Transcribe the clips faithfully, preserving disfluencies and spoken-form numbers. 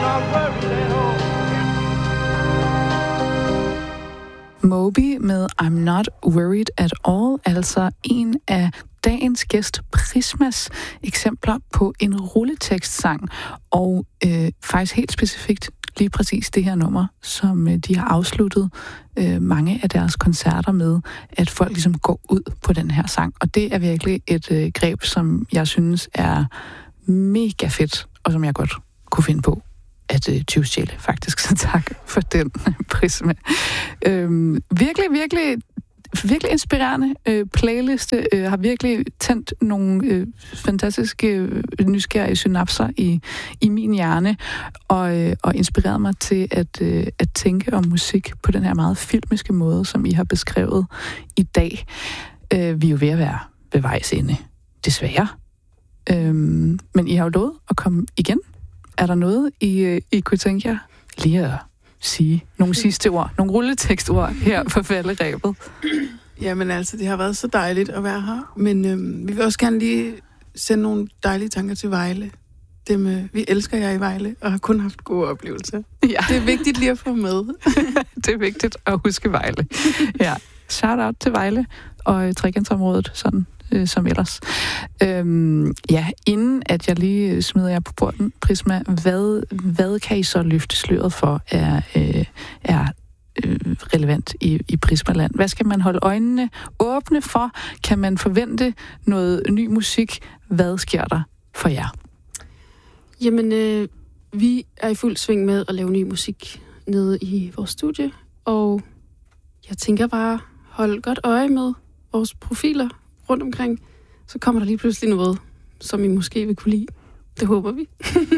not worried at all. Moby med I'm Not Worried at All, altså en af dagens gæst Prismas eksempler på en rulletekstsang, og øh, faktisk helt specifikt lige præcis det her nummer, som øh, de har afsluttet øh, mange af deres koncerter med, at folk ligesom går ud på den her sang. Og det er virkelig et øh, greb, som jeg synes er mega fedt, og som jeg godt kunne finde på at øh, tyvstjæle, faktisk. Så tak for den, Prisma. Øhm, virkelig, virkelig virkelig inspirerende øh, playliste, øh, har virkelig tændt nogle øh, fantastiske øh, nysgerrige synapser i, i min hjerne, og, øh, og inspireret mig til at, øh, at tænke om musik på den her meget filmiske måde, som I har beskrevet i dag. Øh, vi er jo ved at være ved vejs ende, desværre. Øh, men I har jo lovet at komme igen. Er der noget, I, I kunne tænke jer lige at sige nogle sidste ord, nogle rulletekstord her på falderebet? Jamen altså, det har været så dejligt at være her, men øhm, vi vil også gerne lige sende nogle dejlige tanker til Vejle. Dem, øh, vi elsker jer i Vejle, og har kun haft gode oplevelser. Ja. Det er vigtigt lige at få med. Det er vigtigt at huske Vejle. Ja. Shout out til Vejle og trekantsområdet, sådan øh, som ellers. Øhm, ja, inden at jeg lige smider jer på porten, Prisma, hvad, hvad kan I så løfte sløret for, er, øh, er øh, relevant i, i Prismaland? Hvad skal man holde øjnene åbne for? Kan man forvente noget ny musik? Hvad sker der for jer? Jamen, øh, vi er i fuld sving med at lave ny musik nede i vores studie, og jeg tænker bare, hold godt øje med vores profiler rundt omkring, så kommer der lige pludselig noget, som I måske vil kunne lide. Det håber vi.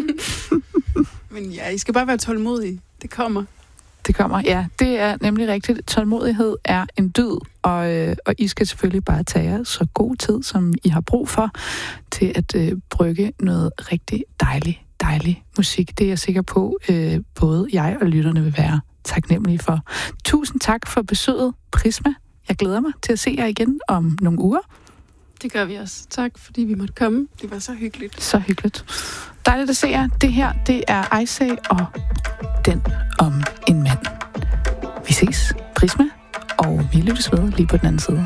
Men ja, I skal bare være tålmodige. Det kommer. Det kommer, ja. Det er nemlig rigtigt. Tålmodighed er en dyd, og, øh, og I skal selvfølgelig bare tage jer så god tid, som I har brug for, til at øh, brygge noget rigtig dejlig, dejlig musik. Det er jeg sikker på, øh, både jeg og lytterne vil være taknemmelige for. Tusind tak for besøget, Prisma. Jeg glæder mig til at se jer igen om nogle uger. Det gør vi også. Tak, fordi vi måtte komme. Det var så hyggeligt. Så hyggeligt. Dejligt at se jer. Det her, det er Icey og Den om en mand. Vi ses, Prisma, og vi lyttes ved lige på den anden side.